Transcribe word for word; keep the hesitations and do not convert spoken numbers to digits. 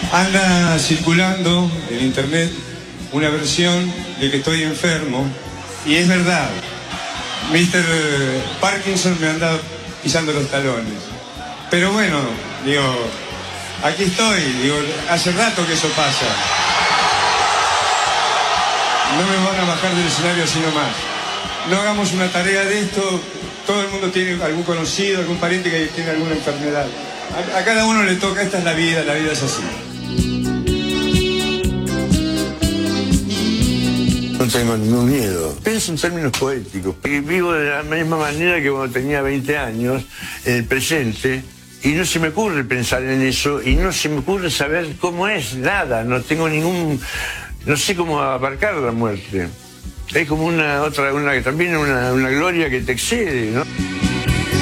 Anda circulando en internet una versión de que estoy enfermo, y es verdad. mister Parkinson me anda pisando los talones. Pero bueno, digo, aquí estoy, digo, hace rato que eso pasa. No me van a bajar del escenario así nomás. No hagamos una tarea de esto. Todo el mundo tiene algún conocido, algún pariente que tiene alguna enfermedad. A, a cada uno le toca, esta es la vida, la vida es así. No tengo ningún miedo. Pienso en términos poéticos. Y vivo de la misma manera que cuando tenía veinte años, en el presente, y no se me ocurre pensar en eso, y no se me ocurre saber cómo es, nada. No tengo ningún... No sé cómo abarcar la muerte. Es como una otra, una, también una, una gloria que te excede, ¿no?